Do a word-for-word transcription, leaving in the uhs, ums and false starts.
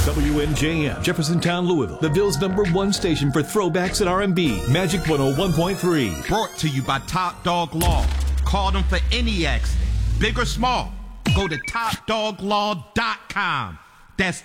W N J M, Jeffersontown, Louisville, the Ville's number one station for throwbacks and R and B. Magic one oh one point three. Brought to you by Top Dog Law. Call them for any accident, big or small. Go to top dog law dot com. That's